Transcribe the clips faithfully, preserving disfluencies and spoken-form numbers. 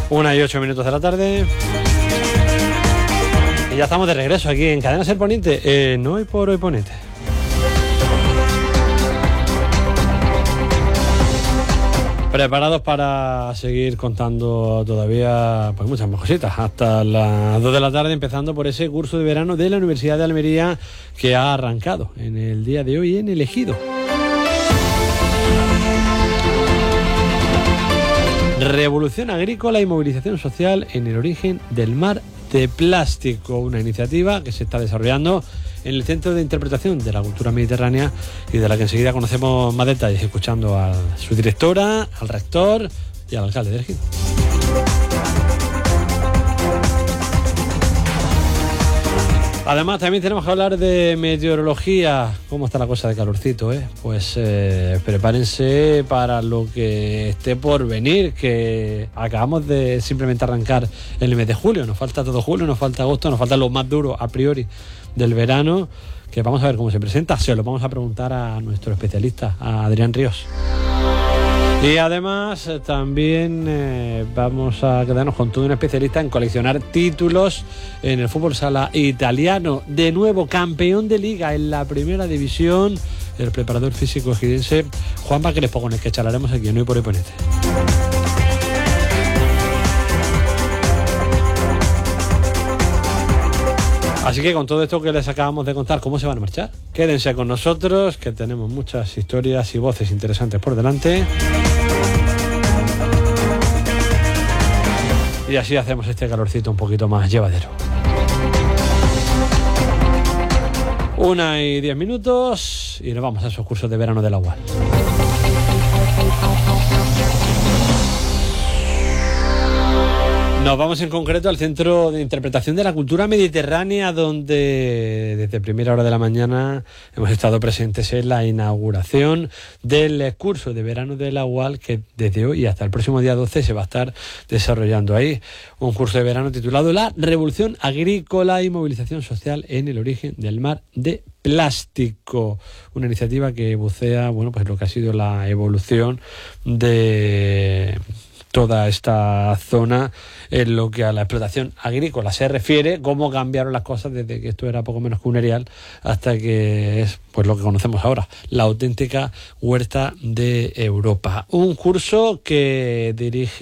Una y ocho minutos de la tarde. Y ya estamos de regreso aquí en Cadena Ser Poniente. Eh, no hoy por hoy Poniente. Preparados para seguir contando todavía pues muchas más cositas hasta las dos de la tarde, empezando por ese curso de verano de la Universidad de Almería que ha arrancado en el día de hoy en El Ejido. Revolución agrícola y movilización social en el origen del mar de plástico, una iniciativa que se está desarrollando en el Centro de Interpretación de la Cultura Mediterránea y de la que enseguida conocemos más detalles escuchando a su directora, al rector y al alcalde del Ejido. Además, también tenemos que hablar de meteorología. ¿Cómo está la cosa de calorcito, eh? Pues eh, prepárense para lo que esté por venir, que acabamos de simplemente arrancar el mes de julio. Nos falta todo julio, nos falta agosto, nos falta lo más duro a priori del verano, que vamos a ver cómo se presenta. Se lo vamos a preguntar a nuestro especialista, a Adrián Ríos. Y además eh, también eh, vamos a quedarnos con todo un especialista en coleccionar títulos en el fútbol sala italiano. De nuevo campeón de liga en la primera división, el preparador físico ejidense Juanma Crespo, con el que charlaremos aquí en Hoy por Hoy Poniente. Así que con todo esto que les acabamos de contar, ¿cómo se van a marchar? Quédense con nosotros, que tenemos muchas historias y voces interesantes por delante. Y así hacemos este calorcito un poquito más llevadero. Una y diez minutos y nos vamos a esos cursos de verano de la U A L. Nos vamos en concreto al Centro de Interpretación de la Cultura Mediterránea, donde desde primera hora de la mañana hemos estado presentes en la inauguración del curso de verano de la U A L, que desde hoy hasta el próximo día doce se va a estar desarrollando ahí. Un curso de verano titulado La Revolución Agrícola y Movilización Social en el origen del mar de plástico. Una iniciativa que bucea, bueno, pues lo que ha sido la evolución de toda esta zona en lo que a la explotación agrícola se refiere, cómo cambiaron las cosas desde que esto era poco menos que un erial hasta que es pues lo que conocemos ahora, la auténtica huerta de Europa. Un curso que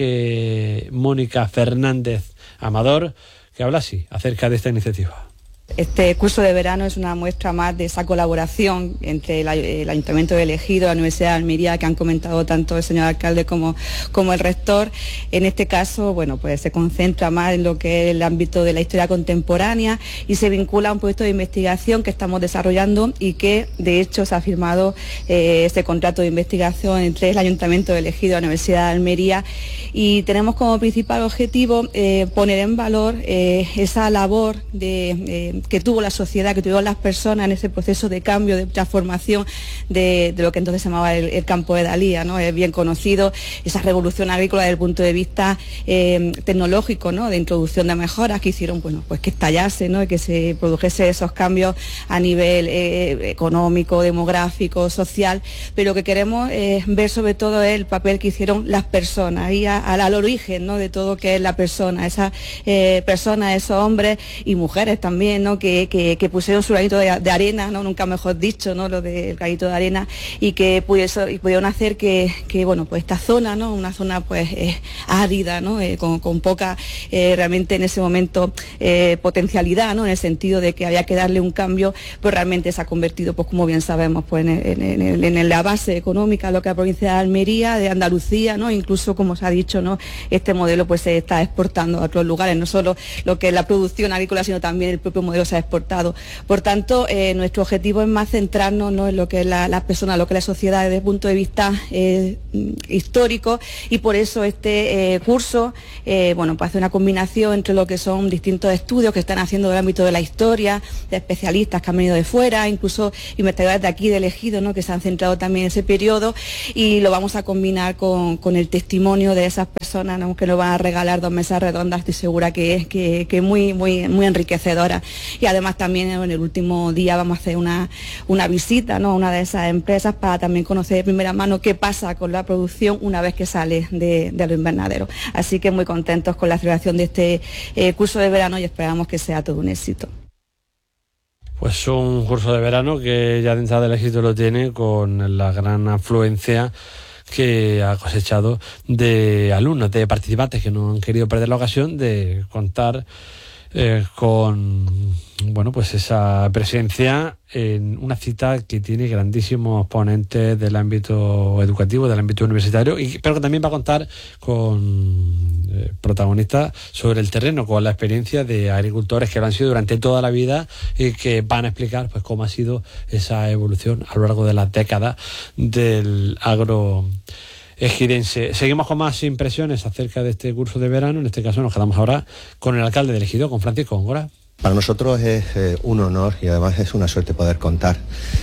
dirige Mónica Fernández Amador, que habla así acerca de esta iniciativa. Este curso de verano es una muestra más de esa colaboración entre el, el Ayuntamiento de El Ejido, la Universidad de Almería, que han comentado tanto el señor alcalde como, como el rector. En este caso, bueno, pues se concentra más en lo que es el ámbito de la historia contemporánea y se vincula a un proyecto de investigación que estamos desarrollando y que, de hecho, se ha firmado eh, ese contrato de investigación entre el Ayuntamiento de El Ejido y la Universidad de Almería, y tenemos como principal objetivo eh, poner en valor eh, esa labor de eh, que tuvo la sociedad, que tuvieron las personas en ese proceso de cambio, de transformación de, de lo que entonces se llamaba el, el campo de Dalía, ¿no? Es bien conocido esa revolución agrícola desde el punto de vista eh, tecnológico, ¿no? De introducción de mejoras que hicieron, bueno, pues que estallase, ¿no? Y que se produjese esos cambios a nivel eh, económico, demográfico, social, pero lo que queremos eh, ver sobre todo es el papel que hicieron las personas y a, a, al origen, ¿no? De todo que es la persona, esas eh, personas, esos hombres y mujeres también, ¿no? Que, que, que pusieron su granito de, de arena, ¿no? Nunca mejor dicho, ¿no? Lo del granito de arena, y que pudiese, y pudieron hacer que, que, bueno, pues esta zona, ¿no? Una zona pues eh, árida, ¿no? Eh, con, con poca eh, realmente en ese momento eh, potencialidad, ¿no? En el sentido de que había que darle un cambio, pues realmente se ha convertido, pues como bien sabemos, pues en, en, en, en la base económica, lo que es la provincia de Almería, de Andalucía, ¿no? Incluso, como se ha dicho, ¿no? Este modelo pues se está exportando a otros lugares, no solo lo que es la producción agrícola, sino también el propio modelo se ha exportado. Por tanto, eh, nuestro objetivo es más centrarnos, ¿no? En lo que es la, la persona, lo que es la sociedad desde el punto de vista eh, histórico, y por eso este eh, curso, eh, bueno, pues hace una combinación entre lo que son distintos estudios que están haciendo del ámbito de la historia, de especialistas que han venido de fuera, incluso investigadores de aquí del Ejido, ¿no? Que se han centrado también en ese periodo, y lo vamos a combinar con, con el testimonio de esas personas, ¿no? Que nos van a regalar dos mesas redondas, estoy segura que es que, que muy, muy, muy enriquecedora. y además también en el último día vamos a hacer una, una visita, ¿no?, a una de esas empresas para también conocer de primera mano qué pasa con la producción una vez que sale de, de los invernaderos. Así que muy contentos con la celebración de este eh, curso de verano y esperamos que sea todo un éxito. Pues un curso de verano que ya de entrada el éxito lo tiene con la gran afluencia que ha cosechado de alumnos, de participantes que no han querido perder la ocasión de contar eh, con bueno pues esa presencia en una cita que tiene grandísimos ponentes del ámbito educativo, del ámbito universitario, y, pero que también va a contar con eh, protagonistas sobre el terreno, con la experiencia de agricultores que lo han sido durante toda la vida y que van a explicar pues cómo ha sido esa evolución a lo largo de las décadas del agro ejidense. Seguimos con más impresiones acerca de este curso de verano. En este caso nos quedamos ahora con el alcalde de Ejido, con Francisco Góngora. Para nosotros es eh, un honor y además es una suerte poder contar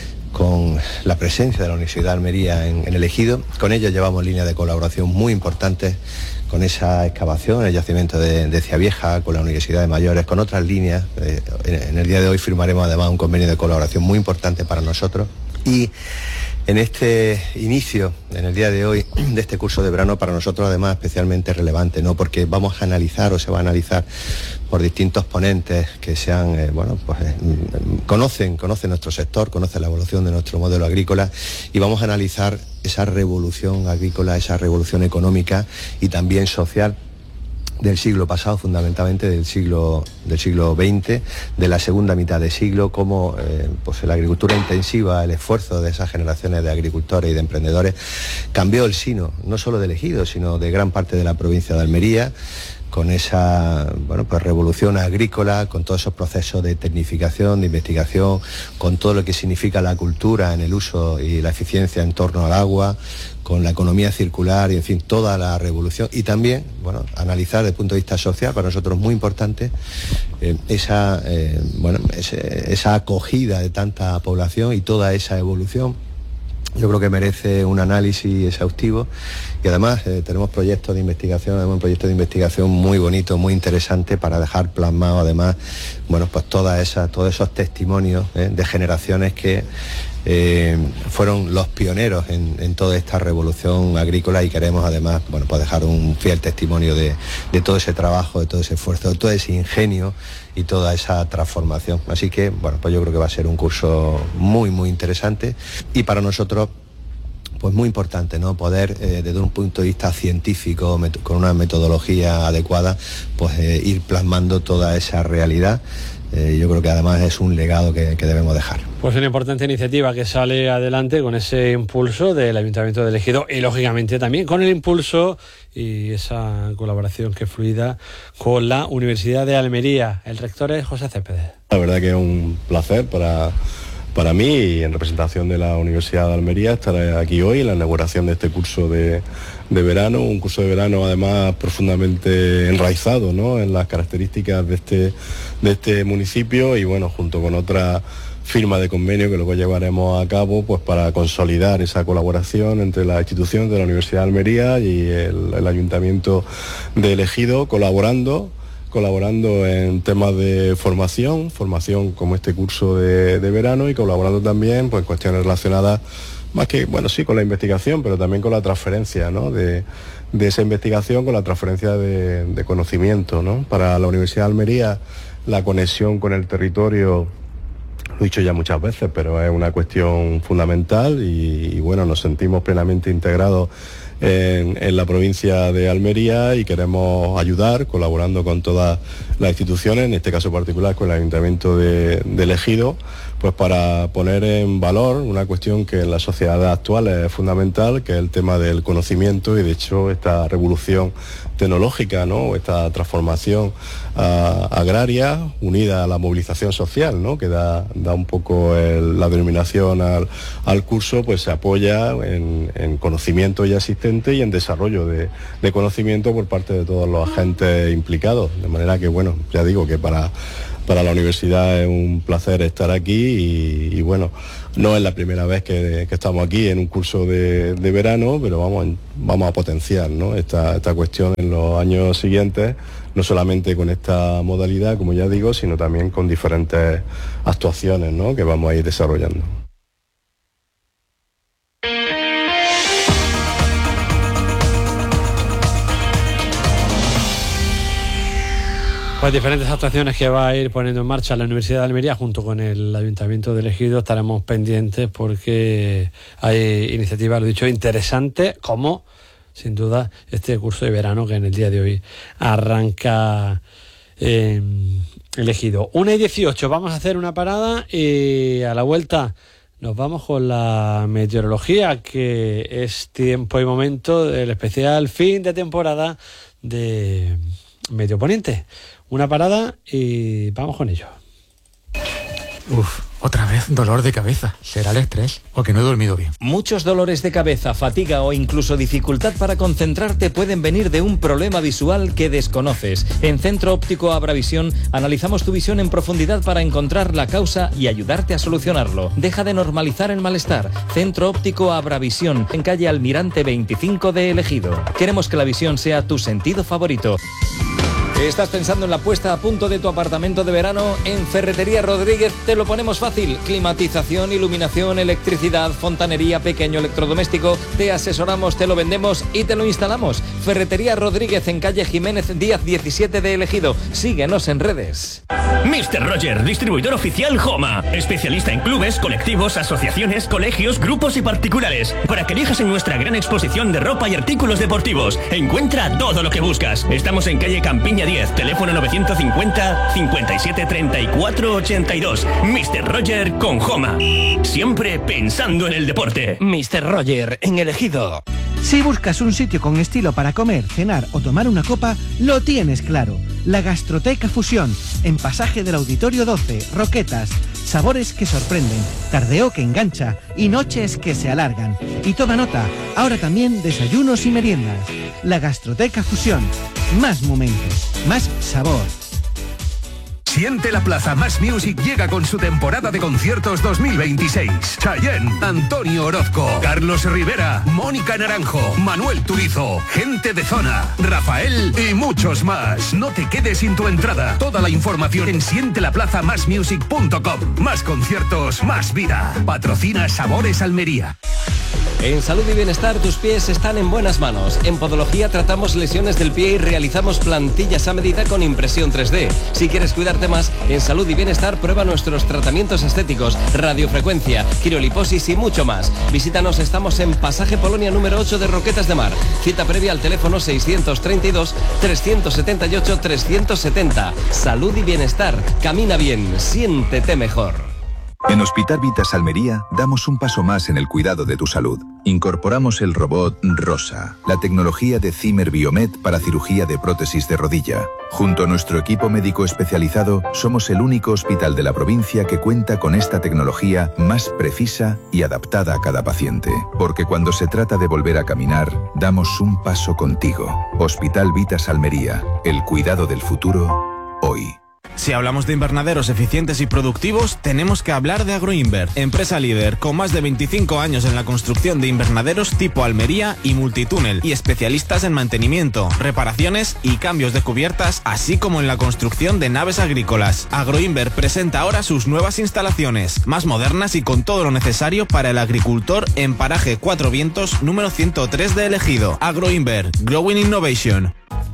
con la presencia de la Universidad de Almería en, en el Ejido. Con ellos llevamos líneas de colaboración muy importantes, con esa excavación en el yacimiento de, de Ciavieja, con la Universidad de Mayores, con otras líneas. Eh, en, en el día de hoy firmaremos además un convenio de colaboración muy importante para nosotros. Y en este inicio, en el día de hoy, de este curso de verano, para nosotros además especialmente relevante, ¿no?, porque vamos a analizar o se va a analizar por distintos ponentes que sean, eh, bueno, pues eh, conocen, conocen nuestro sector, conocen la evolución de nuestro modelo agrícola, y vamos a analizar esa revolución agrícola, esa revolución económica y también social del siglo pasado, fundamentalmente del siglo del siglo veinte, de la segunda mitad del siglo, cómo eh, pues la agricultura intensiva, el esfuerzo de esas generaciones de agricultores y de emprendedores cambió el sino, no solo del Ejido, sino de gran parte de la provincia de Almería, con esa bueno, pues revolución agrícola, con todos esos procesos de tecnificación, de investigación, con todo lo que significa la cultura en el uso y la eficiencia en torno al agua, con la economía circular y, en fin, toda la revolución. Y también, bueno, analizar desde el punto de vista social, para nosotros muy importante, eh, esa, eh, bueno, ese, esa acogida de tanta población y toda esa evolución. Yo creo que merece un análisis exhaustivo y además eh, tenemos proyectos de investigación, además un proyecto de investigación muy bonito, muy interesante para dejar plasmado además, bueno, pues todas esas, todos esos testimonios eh, de generaciones que eh, fueron los pioneros en, en toda esta revolución agrícola, y queremos además, bueno, pues dejar un fiel testimonio de, de todo ese trabajo, de todo ese esfuerzo, de todo ese ingenio y toda esa transformación. Así que, bueno, pues yo creo que va a ser un curso muy, muy interesante y para nosotros, pues muy importante, ¿no?, poder, eh, desde un punto de vista científico, con una metodología adecuada, pues eh, ir plasmando toda esa realidad. Eh, yo creo que además es un legado que, que debemos dejar. Pues una importante iniciativa que sale adelante con ese impulso del Ayuntamiento de Ejido y lógicamente también con el impulso y esa colaboración que fluida con la Universidad de Almería. El rector es José Céspedes. La verdad que es un placer para, para mí y en representación de la Universidad de Almería estar aquí hoy en la inauguración de este curso de, de verano, un curso de verano además profundamente enraizado, ¿no?, en las características de este, de este municipio y bueno, junto con otra firma de convenio que luego llevaremos a cabo pues para consolidar esa colaboración entre la institución de la Universidad de Almería y el, el Ayuntamiento de Ejido, colaborando colaborando en temas de formación, formación como este curso de, de verano y colaborando también pues, en cuestiones relacionadas más que, bueno, sí, con la investigación, pero también con la transferencia, ¿no?, de, de esa investigación, con la transferencia de, de conocimiento, ¿no? Para la Universidad de Almería, la conexión con el territorio, lo he dicho ya muchas veces, pero es una cuestión fundamental y, y bueno, nos sentimos plenamente integrados En, en la provincia de Almería y queremos ayudar colaborando con todas las instituciones, en este caso particular con el Ayuntamiento de, de Ejido, pues para poner en valor una cuestión que en la sociedad actual es fundamental, que es el tema del conocimiento y de hecho esta revolución tecnológica, ¿no?, esta transformación uh, agraria unida a la movilización social, ¿no?, que da, da un poco el, la denominación al, al curso, pues se apoya en, en conocimiento ya existente y en desarrollo de, de conocimiento por parte de todos los agentes implicados, de manera que, bueno, ya digo que para para la universidad es un placer estar aquí y, y bueno, no es la primera vez que, que estamos aquí en un curso de, de verano, pero vamos, vamos a potenciar, ¿no?, esta, esta cuestión en los años siguientes, no solamente con esta modalidad, como ya digo, sino también con diferentes actuaciones, ¿no?, que vamos a ir desarrollando. Pues diferentes actuaciones que va a ir poniendo en marcha la Universidad de Almería junto con el Ayuntamiento de El Ejido. Estaremos pendientes porque hay iniciativas, lo he dicho, interesantes, como sin duda este curso de verano que en el día de hoy arranca en El Ejido. una y dieciocho, vamos a hacer una parada y a la vuelta nos vamos con la meteorología, que es tiempo y momento del especial fin de temporada de Medio Poniente. Una parada y vamos con ello. Uf, otra vez dolor de cabeza. ¿Será el estrés o que no he dormido bien? Muchos dolores de cabeza, fatiga o incluso dificultad para concentrarte pueden venir de un problema visual que desconoces. En Centro Óptico Abravisión analizamos tu visión en profundidad para encontrar la causa y ayudarte a solucionarlo. Deja de normalizar el malestar. Centro Óptico Abravisión, en calle Almirante veinticinco de El Ejido. Queremos que la visión sea tu sentido favorito. ¿Estás pensando en la puesta a punto de tu apartamento de verano? En Ferretería Rodríguez te lo ponemos fácil. Climatización, iluminación, electricidad, fontanería, pequeño electrodoméstico. Te asesoramos, te lo vendemos y te lo instalamos. Ferretería Rodríguez en calle Jiménez Díaz diecisiete de El Ejido. Síguenos en redes. mister Roger, distribuidor oficial Homa. Especialista en clubes, colectivos, asociaciones, colegios, grupos y particulares. Para que elijas en nuestra gran exposición de ropa y artículos deportivos. Encuentra todo lo que buscas. Estamos en calle Campiña diez, teléfono novecientos cincuenta, cincuenta y siete, treinta y cuatro, ochenta y dos. mister Roger con Homa. Siempre pensando en el deporte. mister Roger en El Ejido. Si buscas un sitio con estilo para comer, cenar o tomar una copa, lo tienes claro. La Gastroteca Fusión, en Pasaje del Auditorio doce, Roquetas. Sabores que sorprenden, tardeo que engancha y noches que se alargan. Y toma nota, ahora también desayunos y meriendas. La Gastroteca Fusión. Más momentos, más sabor. Siente la Plaza Más Music llega con su temporada de conciertos dos mil veintiséis. Chayanne, Antonio Orozco, Carlos Rivera, Mónica Naranjo, Manuel Turizo, Gente de Zona, Rafael y muchos más. No te quedes sin tu entrada. Toda la información en siente la plaza más music punto com. Más conciertos, más vida. Patrocina Sabores Almería. En Salud y Bienestar tus pies están en buenas manos. En Podología tratamos lesiones del pie y realizamos plantillas a medida con impresión tres D. Si quieres cuidarte más, en Salud y Bienestar prueba nuestros tratamientos estéticos, radiofrecuencia, quiróliposis y mucho más. Visítanos, estamos en Pasaje Polonia número ocho de Roquetas de Mar. Cita previa al teléfono seiscientos treinta y dos, trescientos setenta y ocho, trescientos setenta. Salud y Bienestar. Camina bien, siéntete mejor. En Hospital Vitas Almería damos un paso más en el cuidado de tu salud. Incorporamos el robot Rosa, la tecnología de Zimmer Biomed para cirugía de prótesis de rodilla. Junto a nuestro equipo médico especializado, somos el único hospital de la provincia que cuenta con esta tecnología más precisa y adaptada a cada paciente. Porque cuando se trata de volver a caminar, damos un paso contigo. Hospital Vitas Almería, el cuidado del futuro, hoy. Si hablamos de invernaderos eficientes y productivos, tenemos que hablar de Agroinver, empresa líder con más de veinticinco años en la construcción de invernaderos tipo Almería y multitúnel y especialistas en mantenimiento, reparaciones y cambios de cubiertas, así como en la construcción de naves agrícolas. Agroinver presenta ahora sus nuevas instalaciones, más modernas y con todo lo necesario para el agricultor en Paraje Cuatro Vientos número ciento tres de El Ejido. Agroinver, Growing Innovation.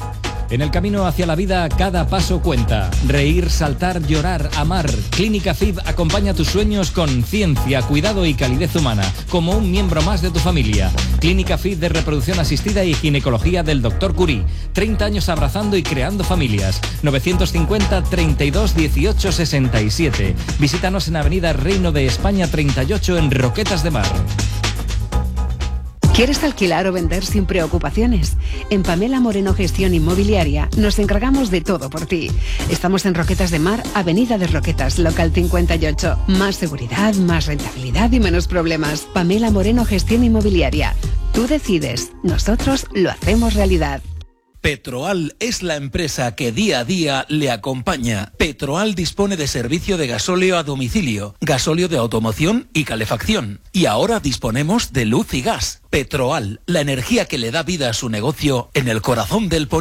En el camino hacia la vida, cada paso cuenta. Reír, saltar, llorar, amar. Clínica F I B acompaña tus sueños con ciencia, cuidado y calidez humana, como un miembro más de tu familia. Clínica F I B de reproducción asistida y ginecología del doctor Curie. treinta años abrazando y creando familias. novecientos cincuenta, treinta y dos, dieciocho, sesenta y siete. Visítanos en Avenida Reino de España treinta y ocho en Roquetas de Mar. ¿Quieres alquilar o vender sin preocupaciones? En Pamela Moreno Gestión Inmobiliaria nos encargamos de todo por ti. Estamos en Roquetas de Mar, Avenida de Roquetas, local cincuenta y ocho. Más seguridad, más rentabilidad y menos problemas. Pamela Moreno Gestión Inmobiliaria. Tú decides, nosotros lo hacemos realidad. Petroal es la empresa que día a día le acompaña. Petroal dispone de servicio de gasóleo a domicilio, gasóleo de automoción y calefacción. Y ahora disponemos de luz y gas. Petroal, la energía que le da vida a su negocio en el corazón del Poniente.